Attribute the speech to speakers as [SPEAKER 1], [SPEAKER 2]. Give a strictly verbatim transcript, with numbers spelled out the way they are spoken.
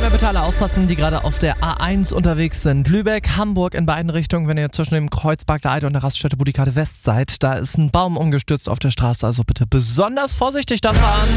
[SPEAKER 1] Vorteil bitte alle aufpassen, die gerade auf der A eins unterwegs sind. Lübeck, Hamburg in beiden Richtungen, wenn ihr zwischen dem Kreuzberg der Eid und der Raststätte Budikade West seid. Da ist ein Baum umgestürzt auf der Straße, also bitte besonders vorsichtig da fahren.